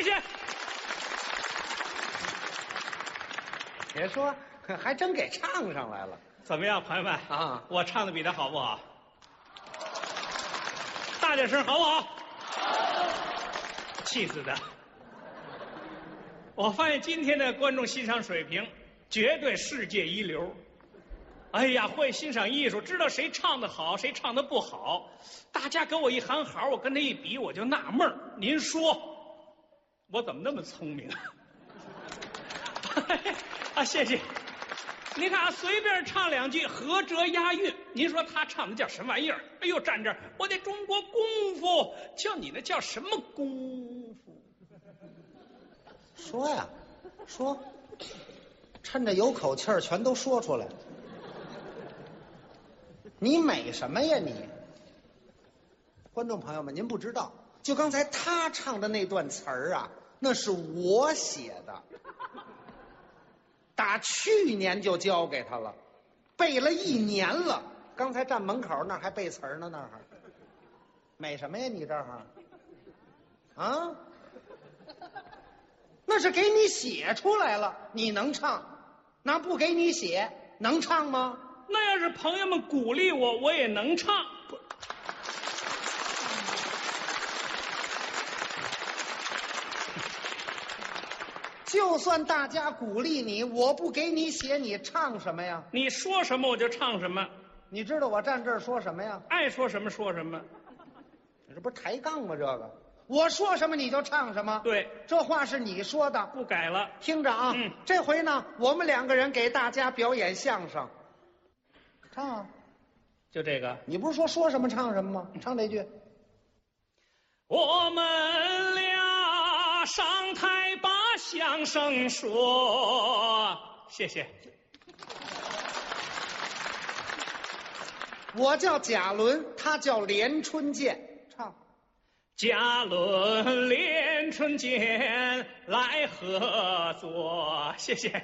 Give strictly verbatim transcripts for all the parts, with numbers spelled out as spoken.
谢。 别说，还真给唱上来了。 怎么样，朋友们啊？ 我唱的比他好不好？大点声，好不好？气死的！我发现今天的观众欣赏水平绝对世界一流。哎呀，会欣赏艺术，知道谁唱的好，谁唱的不好。大家给我一行好，我跟他一比，我就纳闷儿。您说，我怎么那么聪明啊？啊，谢谢。你看啊，随便唱两句，合辙押韵。您说他唱的叫什么玩意儿？哎呦，站这儿，我得中国功夫，叫你那叫什么功夫？ 说呀，说，趁着有口气儿，全都说出来。你美什么呀你？观众朋友们，您不知道，就刚才他唱的那段词儿啊，那是我写的。打去年就交给他了，背了一年了。刚才站门口那儿还背词儿呢，那儿美什么呀？你这儿啊？那是给你写出来了，你能唱？那不给你写，能唱吗？ 那要是朋友们鼓励我，我也能唱。 就算大家鼓励你，我不给你写，你唱什么呀？ 你说什么我就唱什么。 你知道我站这儿说什么呀？ 爱说什么说什么。 你这不是抬杠吗？这个我说什么你就唱什么。 对， 这话是你说的， 不改了。 听着啊， 嗯， 这回呢，我们两个人给大家表演相声。唱啊， 就这个。 你不是说说什么唱什么吗？你唱这句。 我们俩上台把相声说，谢谢。 我叫贾伦，他叫连春剑，唱。 贾伦连春剑来合作，谢谢。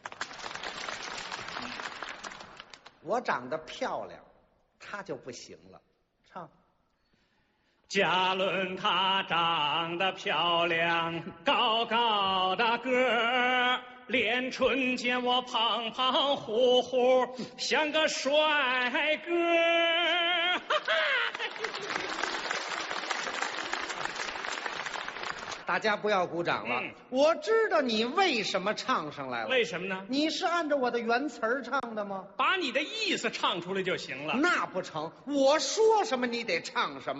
我长得漂亮，他就不行了，唱。 贾伦她长得漂亮，高高的个儿，连春见我胖胖乎乎，像个帅哥。哈哈， 大家不要鼓掌了， 嗯， 我知道你为什么唱上来了。 为什么呢？ 你是按照我的原词儿唱的吗？ 把你的意思唱出来就行了。 那不成，我说什么你得唱什么。